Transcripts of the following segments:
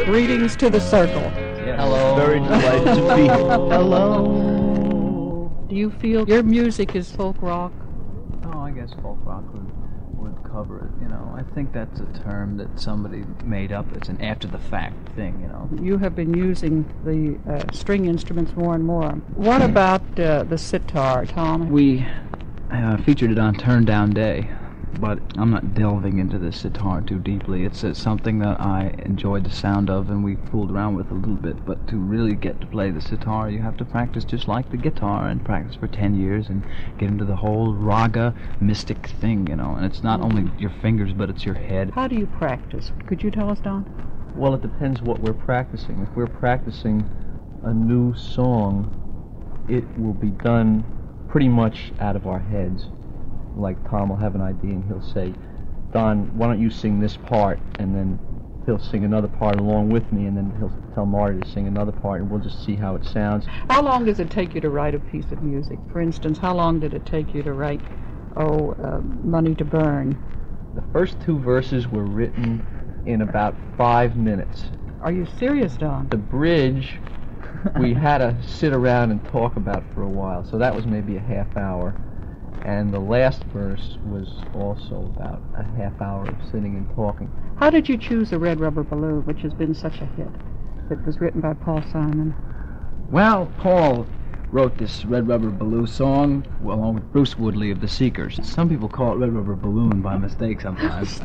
Greetings to the circle. Yes. Hello. Very delighted to be here. Hello. Do you feel your music is folk rock? Oh, I guess folk rock would cover it, you know. I think that's a term that somebody made up. It's an after-the-fact thing, you know. You have been using the string instruments more and more. What about the sitar, Tom? We featured it on Turn Down Day, but I'm not delving into the sitar too deeply. It's something that I enjoyed the sound of, and we fooled around with a little bit. But to really get to play the sitar, you have to practice just like the guitar, and practice for 10 years and get into the whole raga mystic thing, you know. And it's not only your fingers, but it's your head. How do you practice? Could you tell us, Don? Well, it depends what we're practicing. If we're practicing a new song, it will be done pretty much out of our heads. Like Tom will have an idea and he'll say, Don, why don't you sing this part? And then he'll sing another part along with me, and then he'll tell Marty to sing another part, and we'll just see how it sounds. How long does it take you to write a piece of music? For instance, how long did it take you to write, Money to Burn? The first two verses were written in about 5 minutes. Are you serious, Don? The bridge, we had to sit around and talk about for a while, so that was maybe a half hour. And the last verse was also about a half hour of sitting and talking. How did you choose the Red Rubber Balloon, which has been such a hit? It was written by Paul Simon. Well, Paul wrote this Red Rubber Balloon song along with Bruce Woodley of the Seekers. Some people call it Red Rubber Balloon by mistake sometimes.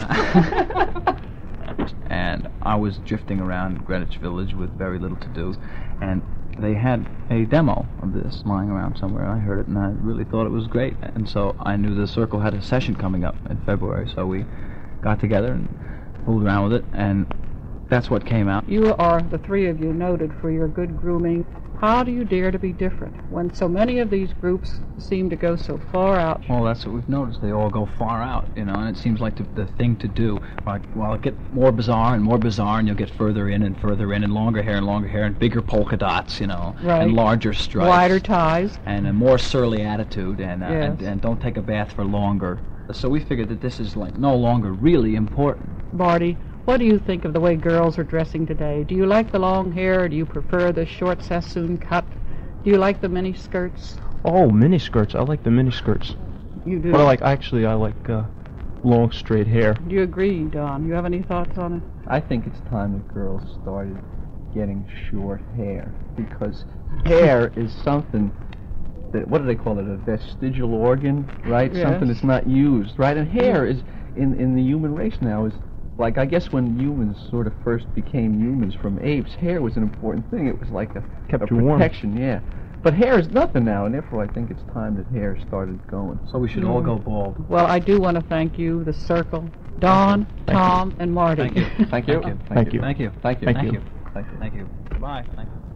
And I was drifting around Greenwich Village with very little to do, and they had a demo of this lying around somewhere. I heard it, and I really thought it was great. And so I knew the Circle had a session coming up in February, so we got together and fooled around with it, and that's what came out. You are, the three of you, noted for your good grooming. How do you dare to be different when so many of these groups seem to go so far out? Well, that's what we've noticed. They all go far out, you know, and it seems like the thing to do. Like, well, get more bizarre, and you'll get further in, and longer hair, and bigger polka dots, you know, right. And larger stripes. Wider ties. And a more surly attitude, Yes. and don't take a bath for longer. So we figured that this is, like, no longer really important. Marty, what do you think of the way girls are dressing today? Do you like the long hair, or do you prefer the short Sassoon cut? Do you like the mini skirts? Oh, mini skirts. I like the mini skirts. You do? But I like long straight hair. Do you agree, Don? You have any thoughts on it? I think it's time that girls started getting short hair, because hair is something that, what do they call it, a vestigial organ, right? Yes. Something that's not used, right? And hair is, in the human race now, is like, I guess when humans sort of first became humans from apes, hair was an important thing. It was like a you warm. protection, yeah. But hair is nothing now, and therefore I think it's time that hair started going. So we should all go bald. Well, I do want to thank you, the Circle, Don, Tom, and Marty. Thank you. Thank you. Thank you. Thank you. Thank you. Thank you. Thank Thank you. you. Thank you. Thank you. Goodbye. Thank you.